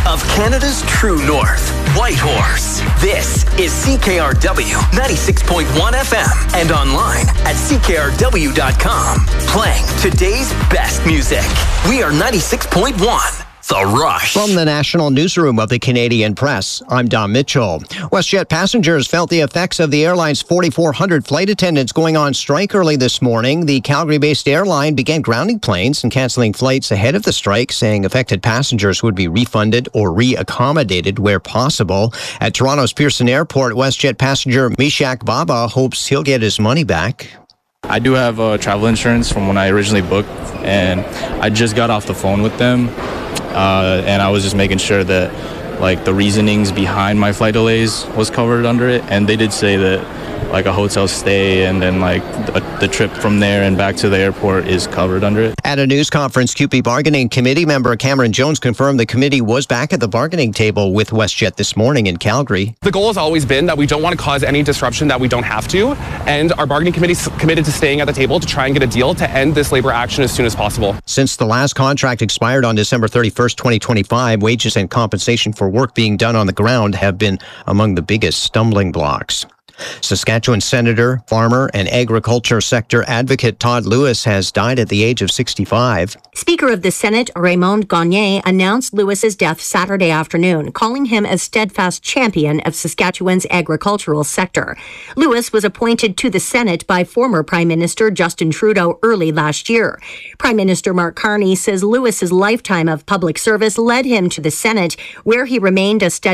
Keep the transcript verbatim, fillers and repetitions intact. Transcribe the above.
of Canada's true north, Whitehorse. This is C K R W ninety-six point one F M and online at C K R W dot com. Playing today's best music. We are ninety-six point one. The Rush. From the National Newsroom of the Canadian Press, I'm Don Mitchell. WestJet passengers felt the effects of the airline's forty-four hundred flight attendants going on strike early this morning. The Calgary-based airline began grounding planes and canceling flights ahead of the strike, saying affected passengers would be refunded or re-accommodated where possible. At Toronto's Pearson Airport, WestJet passenger Mishak Baba hopes he'll get his money back. I do have uh, travel insurance from when I originally booked, and I just got off the phone with them. Uh, and I was just making sure that like the reasonings behind my flight delays was covered under it, and they did say that like a hotel stay and then like the, the trip from there and back to the airport is covered under it. At a news conference, C U P E Bargaining Committee member Cameron Jones confirmed the committee was back at the bargaining table with WestJet this morning in Calgary. The goal has always been that we don't want to cause any disruption that we don't have to, and our bargaining committee is committed to staying at the table to try and get a deal to end this labor action as soon as possible. Since the last contract expired on December thirty-first, twenty twenty-five, wages and compensation for work being done on the ground have been among the biggest stumbling blocks. Saskatchewan Senator, farmer, and agriculture sector advocate Todd Lewis has died at the age of sixty-five. Speaker of the Senate, Raymond Gagne, announced Lewis's death Saturday afternoon, calling him a steadfast champion of Saskatchewan's agricultural sector. Lewis was appointed to the Senate by former Prime Minister Justin Trudeau early last year. Prime Minister Mark Carney says Lewis's lifetime of public service led him to the Senate, where he remained a steadfast